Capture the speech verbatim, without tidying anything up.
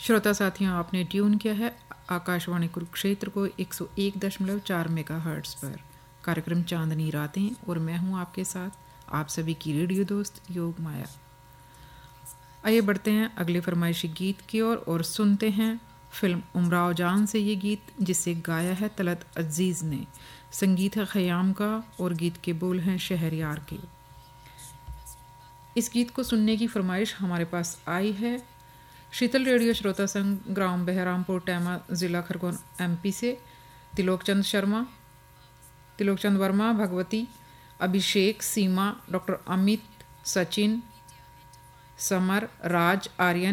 श्रोता साथियों, आपने ट्यून किया है आकाशवाणी कुरुक्षेत्र को एक सौ एक दशमलव चार मेगाहर्ट्ज़ पर। कार्यक्रम चांदनी रातें और मैं हूं आपके साथ आप सभी की रेडियो दोस्त योग माया। आइए बढ़ते हैं अगले फरमाइशी गीत की ओर और, और सुनते हैं फिल्म उमराव जान से ये गीत, जिसे गाया है तलत अजीज़ ने। संगीत है ख़याम का और गीत के बोल हैं शहरयार के। इस गीत को सुनने की फरमाइश हमारे पास आई है शीतल रेडियो श्रोता संघ ग्राम बहरामपुर टैमा ज़िला खरगोन एमपी से तिलोकचंद शर्मा, तिलोकचंद वर्मा, भगवती, अभिषेक, सीमा, डॉक्टर अमित, सचिन, समर, राज, आर्यन,